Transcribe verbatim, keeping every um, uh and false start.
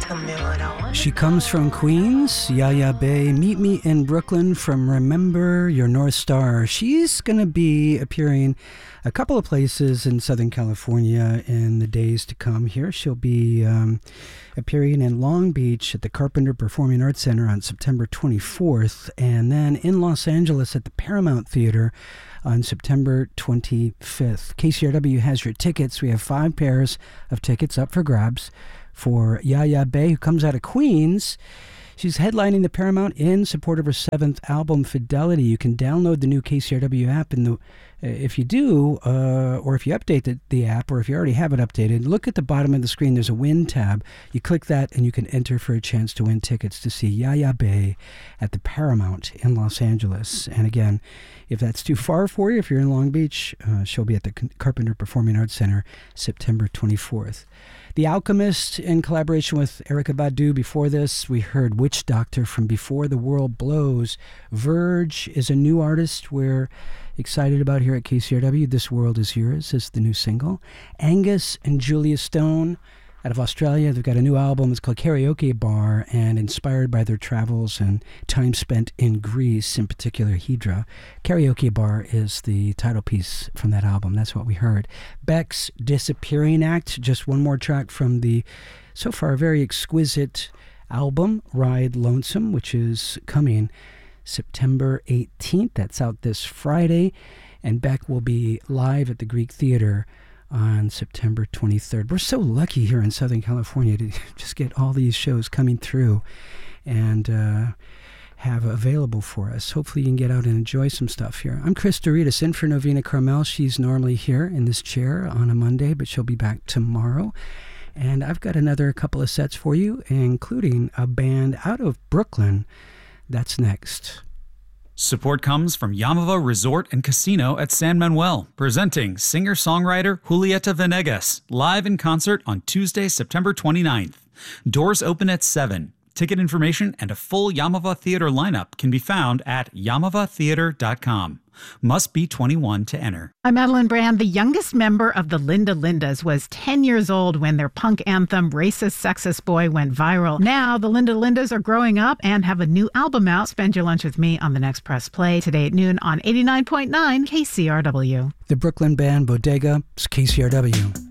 She comes from Queens, Yaya Bay. Meet me in Brooklyn from Remember Your North Star. She's going to be appearing a couple of places in Southern California in the days to come here. She'll be um, appearing in Long Beach at the Carpenter Performing Arts Center on September twenty-fourth, and then in Los Angeles at the Paramount Theater on September twenty-fifth. K C R W has your tickets. We have five pairs of tickets up for grabs for Yaya Bay, who comes out of Queens. She's headlining the Paramount in support of her seventh album, Fidelity. You can download the new K C R W app, and the, if you do, uh, or if you update the, the app, or if you already have it updated, look at the bottom of the screen. There's a Win tab. You click that, and you can enter for a chance to win tickets to see Yaya Bay at the Paramount in Los Angeles. And again, if that's too far for you, if you're in Long Beach, uh, she'll be at the Carpenter Performing Arts Center September twenty-fourth. The Alchemist, in collaboration with Erykah Badu. Before this, we heard Witch Doctor from Before the World Blows. Verge is a new artist we're excited about here at K C R W. This World Is Yours is the new single. Angus and Julia Stone out of Australia. They've got a new album. It's called Karaoke Bar, and inspired by their travels and time spent in Greece, in particular Hydra. Karaoke Bar is the title piece from that album. That's what we heard. Beck's Disappearing Act, just one more track from the so far very exquisite album, Ride Lonesome, which is coming September eighteenth. That's out this Friday. And Beck will be live at the Greek Theater on September twenty-third. We're so lucky here in Southern California to just get all these shows coming through and uh, have available for us. Hopefully you can get out and enjoy some stuff here. I'm Chris Doritas, in for Novena Carmel. She's normally here in this chair on a Monday, but she'll be back tomorrow. And I've got another couple of sets for you, including a band out of Brooklyn. That's next. Support comes from Yamava Resort and Casino at San Manuel, presenting singer-songwriter Julieta Venegas, live in concert on Tuesday, September twenty-ninth. Doors open at seven. Ticket information and a full Yamava Theater lineup can be found at yamava theater dot com. Must be twenty-one to enter. I'm Madeline Brand. The youngest member of the Linda Lindas was ten years old when their punk anthem, Racist Sexist Boy, went viral. Now, the Linda Lindas are growing up and have a new album out. Spend your lunch with me on the next Press Play today at noon on eighty-nine point nine K C R W. The Brooklyn band Bodega, K C R W.